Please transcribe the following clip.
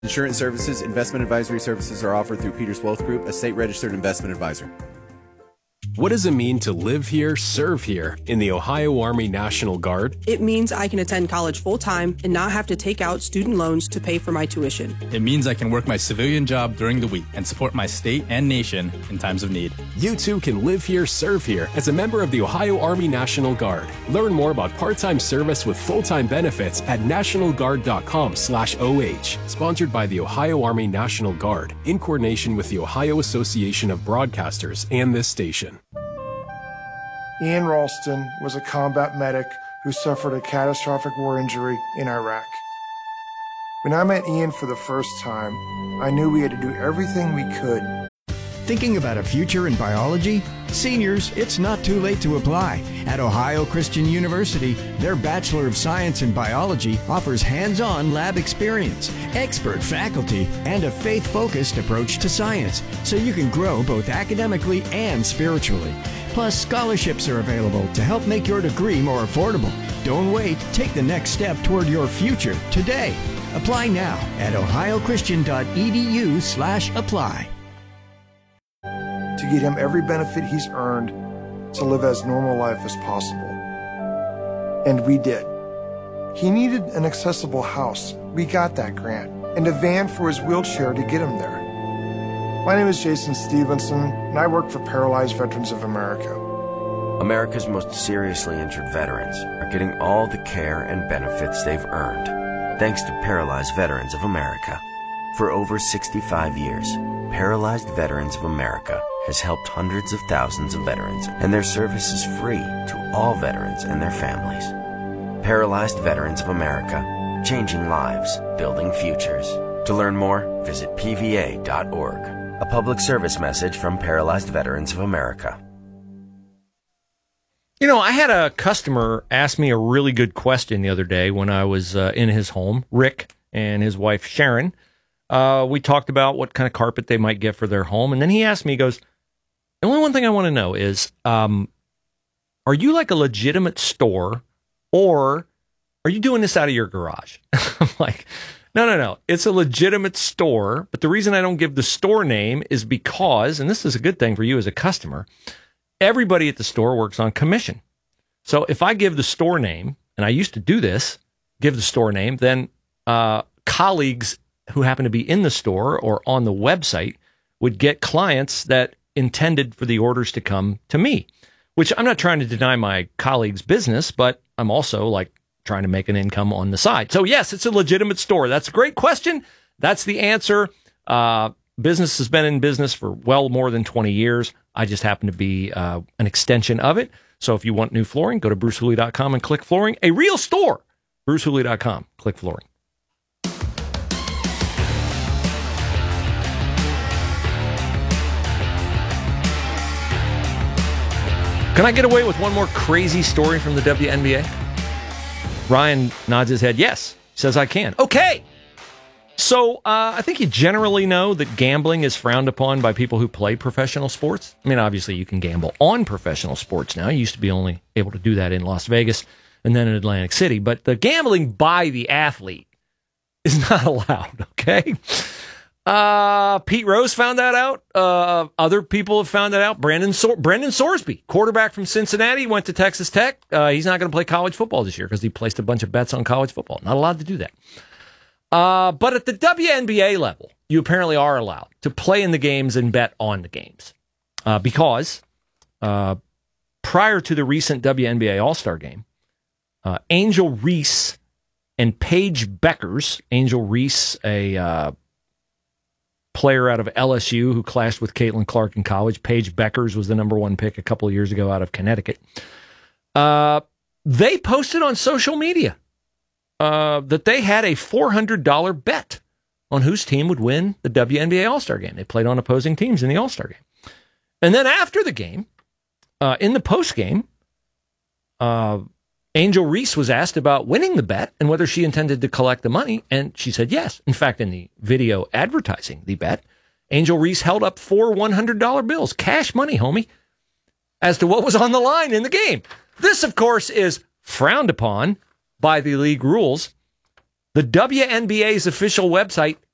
Insurance services, investment advisory services are offered through Peters Wealth Group, a state-registered investment advisor. What does it mean to live here, serve here in the Ohio Army National Guard? It means I can attend college full-time and not have to take out student loans to pay for my tuition. It means I can work my civilian job during the week and support my state and nation in times of need. You too can live here, serve here as a member of the Ohio Army National Guard. Learn more about part-time service with full-time benefits at nationalguard.com/OH. Sponsored by the Ohio Army National Guard in coordination with the Ohio Association of Broadcasters and this station. Ian Ralston was a combat medic who suffered a catastrophic war injury in Iraq. When I met Ian for the first time, I knew we had to do everything we could. Thinking about a future in biology? Seniors, it's not too late to apply. At Ohio Christian University, their Bachelor of Science in Biology offers hands-on lab experience, expert faculty, and a faith-focused approach to science, so you can grow both academically and spiritually. Plus, scholarships are available to help make your degree more affordable. Don't wait. Take the next step toward your future today. Apply now at ohiochristian.edu/apply. To get him every benefit he's earned to live as normal life as possible. And we did. He needed an accessible house. We got that grant. And a van for his wheelchair to get him there. My name is Jason Stevenson, and I work for Paralyzed Veterans of America. America's most seriously injured veterans are getting all the care and benefits they've earned, thanks to Paralyzed Veterans of America. For over 65 years, Paralyzed Veterans of America has helped hundreds of thousands of veterans, and their service is free to all veterans and their families. Paralyzed Veterans of America, changing lives, building futures. To learn more, visit pva.org. A public service message from Paralyzed Veterans of America. You know, I had a customer ask me a really good question the other day when I was in his home, Rick and his wife, Sharon. We talked about what kind of carpet they might get for their home. And then he asked me, he goes, the only one thing I want to know is, are you like a legitimate store, or are you doing this out of your garage? I'm like, no. It's a legitimate store. But the reason I don't give the store name is because, and this is a good thing for you as a customer, everybody at the store works on commission. So if I give the store name, and I used to do this, give the store name, then colleagues who happen to be in the store or on the website would get clients that intended for the orders to come to me, which I'm not trying to deny my colleagues' business, but I'm also like trying to make an income on the side. So yes, it's a legitimate store. That's a great question. That's the answer. Business has been in business for well more than 20 years. I just happen to be an extension of it. So if you want new flooring, go to brucehooley.com and click flooring. A real store, brucehooley.com, click flooring. Can I get away with one more crazy story from the WNBA? Ryan nods his head. Yes, says I can. Okay. So I think you generally know that gambling is frowned upon by people who play professional sports. I mean, obviously you can gamble on professional sports now. You used to be only able to do that in Las Vegas and then in Atlantic City. But the gambling by the athlete is not allowed, okay? Pete Rose found that out. Other people have found that out. Brendan Sorsby, quarterback from Cincinnati, went to Texas Tech. He's not going to play college football this year because he placed a bunch of bets on college football. Not allowed to do that. But at the WNBA level, you apparently are allowed to play in the games and bet on the games. Because prior to the recent WNBA All-Star game, Angel Reese and Paige Beckers, Angel Reese, a player out of LSU who clashed with Caitlin Clark in college. Paige Beckers was the number one pick a couple of years ago out of Connecticut. They posted on social media that they had a $400 bet on whose team would win the WNBA All-Star game. They played on opposing teams in the All-Star game. And then after the game, in the post game, Angel Reese was asked about winning the bet and whether she intended to collect the money, and she said yes. In fact, in the video advertising the bet, Angel Reese held up 4 $100 bills, cash money, homie, as to what was on the line in the game. This, of course, is frowned upon by the league rules. The WNBA's official website